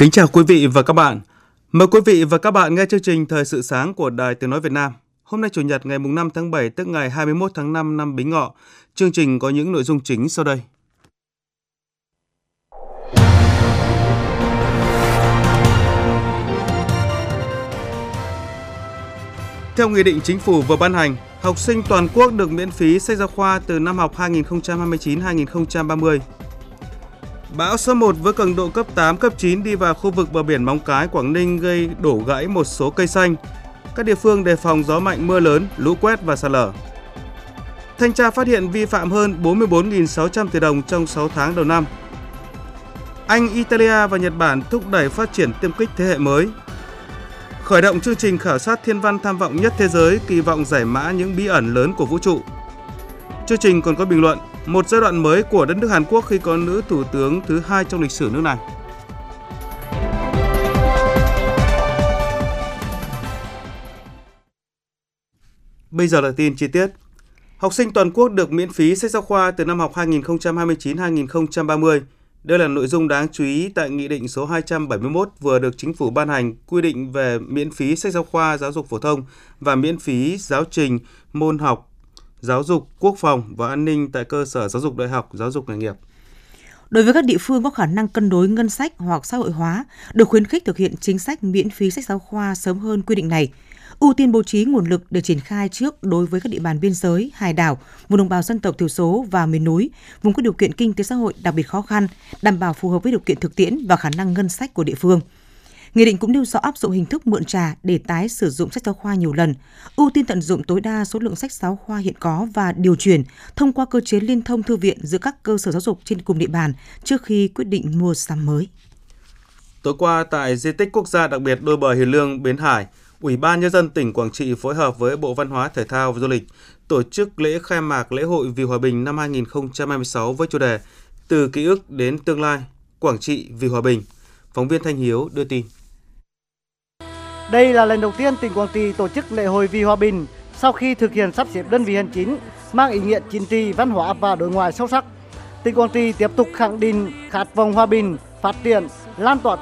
Kính chào quý vị và các bạn. Mời quý vị và các bạn nghe chương trình Thời sự sáng của Đài Tiếng nói Việt Nam. Hôm nay Chủ nhật ngày 5 tháng 7 tức ngày 21 tháng 5 năm Bính Ngọ. Chương trình có những nội dung chính sau đây. Theo nghị định chính phủ vừa ban hành, học sinh toàn quốc được miễn phí sách giáo khoa từ năm học 2029-2030. Bão số 1 với cường độ cấp 8, cấp 9 đi vào khu vực bờ biển Móng Cái, Quảng Ninh gây đổ gãy một số cây xanh. Các địa phương đề phòng gió mạnh, mưa lớn, lũ quét và sạt lở. Thanh tra phát hiện vi phạm hơn 44.600 tỷ đồng trong 6 tháng đầu năm. Anh, Italia và Nhật Bản thúc đẩy phát triển tiêm kích thế hệ mới. Khởi động chương trình khảo sát thiên văn tham vọng nhất thế giới, kỳ vọng giải mã những bí ẩn lớn của vũ trụ. Chương trình còn có bình luận một giai đoạn mới của đất nước Hàn Quốc khi có nữ thủ tướng thứ 2 trong lịch sử nước này. Bây giờ là tin chi tiết. Học sinh toàn quốc được miễn phí sách giáo khoa từ năm học 2029-2030. Đây là nội dung đáng chú ý tại Nghị định số 271 vừa được Chính phủ ban hành, quy định về miễn phí sách giáo khoa giáo dục phổ thông và miễn phí giáo trình môn học giáo dục, quốc phòng và an ninh tại cơ sở giáo dục đại học, giáo dục nghề nghiệp. Đối với các địa phương có khả năng cân đối ngân sách hoặc xã hội hóa, được khuyến khích thực hiện chính sách miễn phí sách giáo khoa sớm hơn quy định này, ưu tiên bố trí nguồn lực để triển khai trước đối với các địa bàn biên giới, hải đảo, vùng đồng bào dân tộc thiểu số và miền núi, vùng có điều kiện kinh tế xã hội đặc biệt khó khăn, đảm bảo phù hợp với điều kiện thực tiễn và khả năng ngân sách của địa phương. Nghị định cũng nêu rõ áp dụng hình thức mượn trà để tái sử dụng sách giáo khoa nhiều lần, ưu tiên tận dụng tối đa số lượng sách giáo khoa hiện có và điều chuyển thông qua cơ chế liên thông thư viện giữa các cơ sở giáo dục trên cùng địa bàn trước khi quyết định mua sắm mới. Tối qua tại Di tích Quốc gia đặc biệt đôi bờ Hiền Lương, Bến Hải, Ủy ban Nhân dân tỉnh Quảng Trị phối hợp với Bộ Văn hóa, Thể thao và Du lịch tổ chức lễ khai mạc lễ hội Vì Hòa Bình năm 2026 với chủ đề Từ ký ức đến tương lai, Quảng Trị vì hòa bình. Phóng viên Thanh Hiếu đưa tin. Đây là lần đầu tiên tỉnh Quảng Trị tổ chức lễ hội Vì Hòa Bình sau khi thực hiện sắp xếp đơn vị hành chính mang ý nghĩa chính trị, văn hóa và đối ngoại sâu sắc. Tỉnh Quảng Trị tiếp tục khẳng định khát vọng hòa bình, phát triển, lan tỏa